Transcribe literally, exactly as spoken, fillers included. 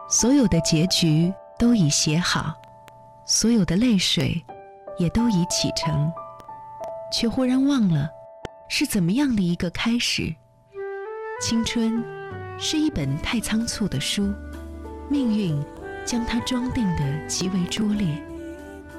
所有的结局都已写好，所有的泪水也都已启程，却忽然忘了是怎么样的一个开始。青春是一本太仓促的书，命运将它装订得极为拙劣。